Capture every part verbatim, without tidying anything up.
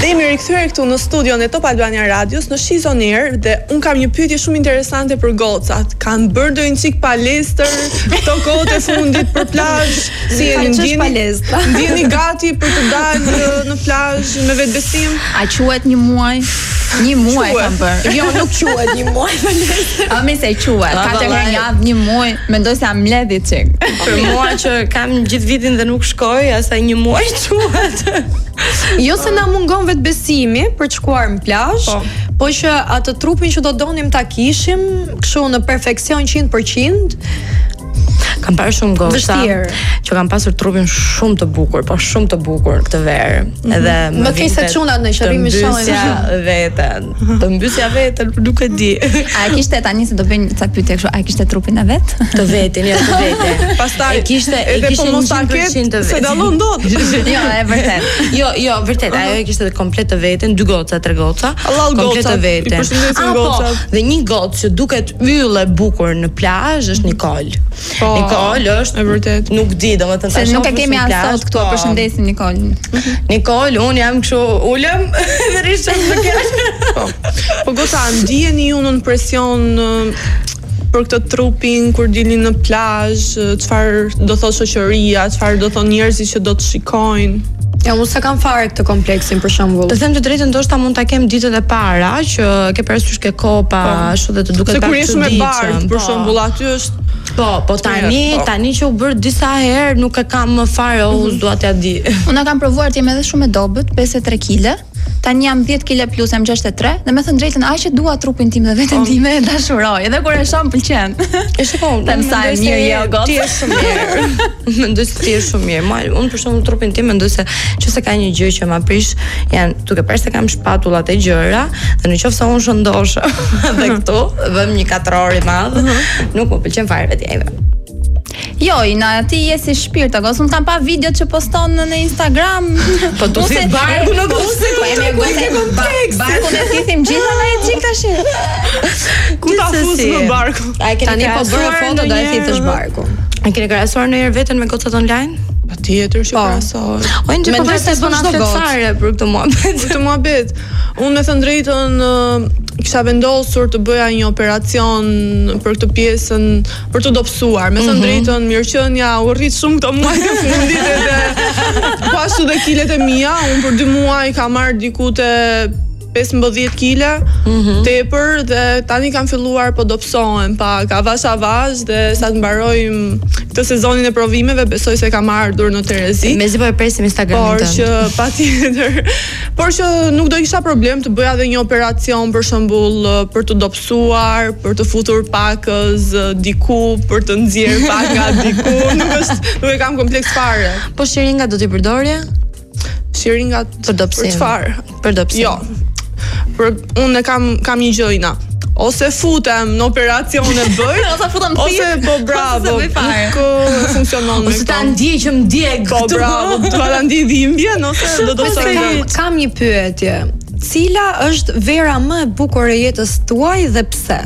Jemi rikthyer këtu në studion e Top Albania Radios në Shizon Air dhe un kam një pyetje shumë interesante për gocat. Kanë bërë ndonjë çik palestër këto kohët e fundit për plazh? Si jeni ndjeni? Ndjeni gati për të dalë në plazh me vetbesim? A quhet një muaj? Një muaj kam bërë. Jo, nuk quhet një muaj palestër. A më se quhet. Katër herë javë, një muaj, mendoj se jam mledhi çik. Për mua që kam gjithë vitin dhe nuk shkoj, asaj një muaj quhet. Jo se na mungon vetbesimi për të shkuar në plazh, po. po që atë trupin që do donim ta kishim, kështu në perfeksion cent për cent. Kam parë shumë goca që kanë pasur trupin shumë të bukur, po shumë të bukur këtë verë. Mm-hmm. Edhe më ke se çunat në qëllim të shohim veten. Të mbysja veten, nuk e di. A kishte tani se do bëj ca pyetje kështu, a kishte trupin e vet? Të vetin, jo të vetin. Pastaj e kishte e kishte një cent për cent të vetin. Se dallon dot. Jo, e vërtet. Jo, jo, vërtet, ajo e kishte komplet të vetin, dy goca, tre goca, komplet të vetin. I përshëndesim gocat. Dhe një gocë që duket yll e bukur në plazh është Nikol. Nikol është e vërtet. Nuk di, domethënë tash nuk e kemi as sot këtu, përshëndesim Nikol. Nikol, un jam kështu ulëm dhe rishëm të keq. Po. Po goca, ndjeni ju në presion për këtë trupin kur dilni në plazh, çfarë do thotë shoqëria, çfarë do thonë njerëzit që do të shikojnë? Ja, unë se kam fare këtë kompleksin për shembull. Të them të drejtën, ndoshta mund ta kem ditët e para që ke parasysh ke kopa, ashtu dhe të duket pak çuditshëm. Se kur je shumë e bardhë, për shembull, aty është Po, po tani, tani që u bër disa herë nuk e kam më fare, o dua t'ja di. Unë kam provuar të jem edhe shumë e dobët, pesëdhjetë e tre kile. Tani jam dhjetë kile plus, jam gjashtëdhjetë e tre, dhe me thënë drejtën, aq që dua trupin tim dhe veten time e dashuroj, edhe kur e shoh pëlqen. E shikoj, them sa e mirë je got. Ti je shumë mirë. Mendoj se ti je shumë mirë. Ma, unë për shembull trupin tim mendoj se nëse ka një gjë që ma prish, janë duke parë se kam shpatullat e gjëra, dhe nëse unë shëndosh edhe këtu, vëm një katër orë i madh, nuk më pëlqen fare vetja. Jo, Ina, ti je si shpirt, agos, unë kam pa videot që poston në Instagram. Po du si barku në buse, po jemi e gose kompleks. Barku në thithim gjitha nga e qik tash. Ku ta fusë në barku? Tani po bërë foto do e thithësh barku. A keni krahasuar ndonjëherë veten me gocat online? Patjetër që krahasoj. O një po se bën çdo fare për këtë muhabet. Për këtë muhabet. Unë me thënë drejtën kisha vendosur të bëja një operacion për këtë pjesën për të dobësuar. Me thënë drejtën, mirëqenia u rrit shumë këto muaj të fundit edhe po ashtu dhe kilet e mia, unë për dy muaj kam marrë diku te pesëmbëdhjetë kile tepër dhe tani kam filluar po dobësohem pak avash avash dhe sa të mbarojmë këtë sezonin e provimeve besoj se kam ardhur në Terezi. Mezi po e presim Instagramin tënd. Por që patjetër, por që nuk do kisha problem të bëja edhe një operacion për shembull për të dobësuar, për të futur pakës diku, për të nxjerr pak nga diku, nuk është, nuk e kam kompleks fare. Po shiringa do t'i përdorje? Shiringa për dobësim. Për çfarë? Për dobësim. Jo. Për unë kam kam një gjëjna. Ose futem në operacione bëj, ose futem thip, ose po bravo, nuk funksionon me ose ta ndjej që më ndjej po bravo, do ta ndjej dhimbjen ose do të thonë. Kam një pyetje. Cila është vera më e bukur e jetës tuaj dhe pse?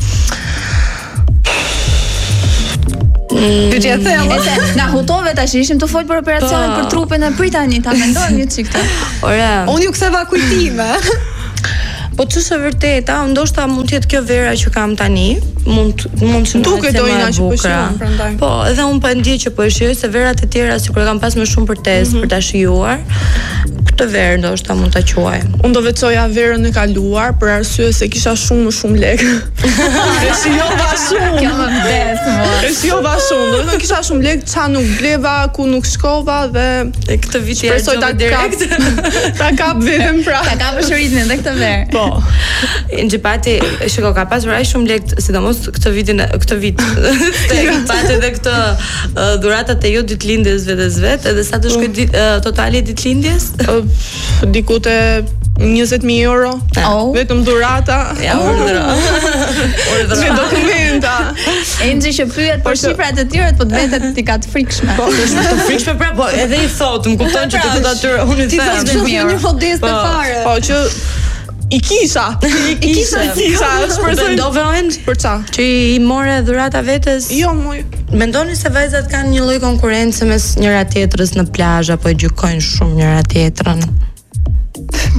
Pyetja e thellë. Na hutove tash ishim të fol për operacionet për trupin e pritani, ta mendojmë një çik këtë. Ore, unë ju ktheva kujtime. Po ç'është e vërteta, ndoshta mund të jetë kjo vera që kam tani, mund mund të duket do ina që po shihon prandaj. Po, edhe un po ndjej që po e shijoj se verat e tjera sikur kam pas më shumë për test, për ta shijuar. Këtë verë ndoshta mund ta quaj. Unë do veçoja verën e kaluar për arsye se kisha shumë më shumë lekë. E shijova shumë. Kjo më vdes, mo. E shijova shumë. Do të thonë kisha shumë lekë, ça nuk bleva, ku nuk shkova dhe e këtë vit ja gjova direkt. Ta kap veten pra. Ta kapësh ritmin edhe këtë verë. Po. Në gjepati, shiko, ka pasur aq shumë lekë, sidomos këtë vitin, këtë vit. Te patë edhe këtë dhuratat e jo ditëlindjes vetes vet, edhe sa të shkoj totali ditëlindjes? Diku te njëzet mijë euro. Oh. Vetëm dhurata. Ja, urdhëro. Urdhëro. Me dokumenta. Enxhi që pyet për shifrat e tjera, po vetet ti ka të frikshme. Po, është të frikshme pra, po edhe i thot, më kupton që të atyre unë i them. Ti thua një modeste fare. Po që I kisha. I kisha. I kisha. Mendove end? Për ça? Që I more dhurata vetes? Jo, moj. Mendoni se vajzat kanë një lloj konkurrence mes njëra tjetrës në plazh apo e gjykojnë shumë njëra tjetrën?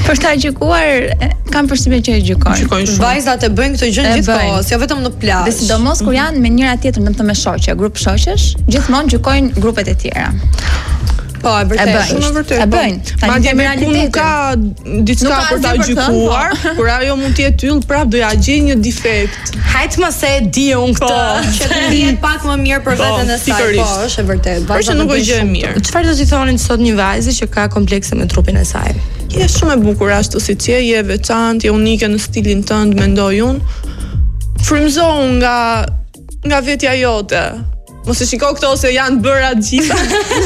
Për ta gjykuar, kam përshtypjen që e gjykojnë. Gjykojnë shumë. Vajzat e bëjnë këtë gjë gjithkohës, jo vetëm në plazh. Dhe sidomos kur janë me njëra tjetrën, domethënë me shoqe, grup shoqesh, gjithmonë gjykojnë grupet e tjera. Po, e vërtet. E bëjnë. Shumë e vërtet. E bëjnë. Ma dje me ku nuk ka diçka për ta gjykuar, kur ajo mund të jetë yll, prap do ja gjej një defekt. Hajt më se e di unë këtë, që të ndihet pak më mirë për veten e saj. Po, është e vërtet. Por që nuk është gjë e mirë. Çfarë do t'i thonin sot një vajzë që ka komplekse me trupin e saj? Je shumë e bukur ashtu siç je, je veçantë, je unike në stilin tënd, mendoj unë. Frymëzo nga nga vetja jote. Mos e shiko këto se janë bëra të gjitha.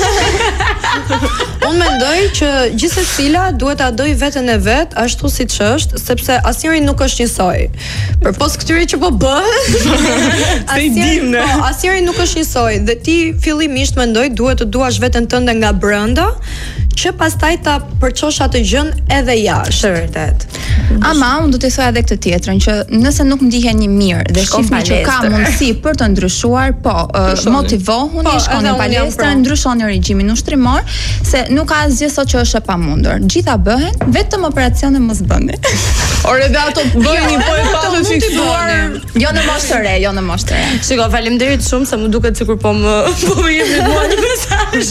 Unë mendoj që gjithsecila duhet ta doj veten e vet ashtu siç është, sepse asnjëri nuk është njësoj. Përpos këtyre që po bëhet, asnjëri po, asnjëri nuk është njësoj dhe ti fillimisht mendoj duhet të duash veten tënde nga brenda, që pastaj ta përçosh atë gjën edhe jashtë. Vërtet. Ama unë do të thoya edhe këtë tjetrën që nëse nuk ndiheni mirë dhe shihni që ka mundësi për të ndryshuar, po, motivohuni, po, shkoni në palestër, ndryshoni regjimin ushtrimor, se nuk ka asgjë sot që është e pamundur. Gjitha bëhen, vetëm operacione mos bëni. Ore dhe ato bëjnë po e pa të fiksuar. Jo në moshë të re, jo në moshë të re. Shiko, faleminderit shumë se më duket sikur po më po më jep mua një mesazh.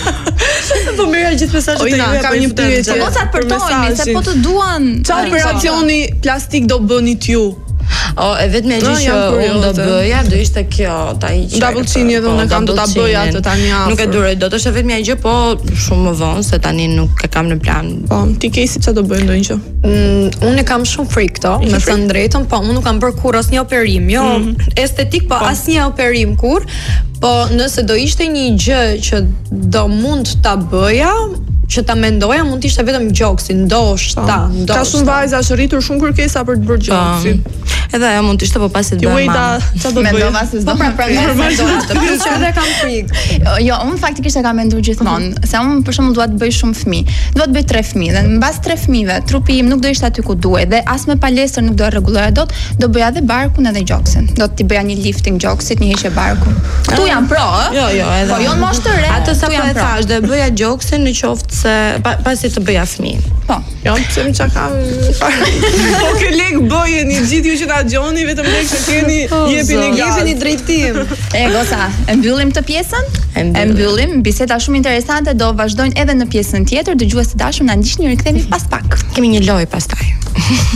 Po merra gjithë mesazhet e juaja. Kam një pyetje. Gocat përtojnë se po të duan. Çfarë operacioni plastik do bëni t'ju? O, e vetme gjë që unë do bëja, do ishte kjo, ta hiqja. Double chin edhe unë kam do ta bëja atë tani afër. Nuk e duroj dot, është vetëm një gjë, po shumë më vonë se tani nuk e kam në plan. Po, ti ke si çfarë do bëj ndonjë gjë? Mm, unë kam shumë frikë këto, me të thënë drejtën, po unë nuk kam bërë kurrë asnjë operim, jo estetik, po asnjë operim kurrë. Po nëse do ishte një gjë që do mund ta bëja, që ta mendoja, mund të ishte vetëm gjoksi, ndoshta, ndoshta. Ka shumë vajza që rritur shumë kërkesa për të bërë gjoksi. Edhe ajo mund të ishte po pasi të bëj mama. Çfarë do bëj? Mendova se s'do. Po pra prandaj të plus që edhe kam frikë. Jo, unë faktikisht e kam menduar gjithmonë, se unë për shembull dua të bëj shumë fëmijë. Dua të bëj tre fëmijë dhe mbas tre fëmijëve, trupi im nuk do ishte aty ku duhet dhe as me palestër nuk do e rregulloja dot, do bëja edhe barkun edhe gjoksin. Do t'i bëja një lifting gjoksit, një heqje barku. Ktu jam pro, ë? Jo, jo, edhe. Po jo në moshë të re. Atë sa po e thash, do e bëja gjoksin në qoftë se pasi të bëja fëmijë. Po. Jo, pse më çka kam. Po ke lek bëjeni gjithë ju që na gjoni, vetëm lek që keni, jepini jepini drejtim. E goca, e mbyllim këtë pjesën? E mbyllim, biseda shumë interesante do vazhdojnë edhe në pjesën tjetër. Dëgjues të dashur, na ndiqni, rikthehemi pas pak. Kemi një lojë pastaj.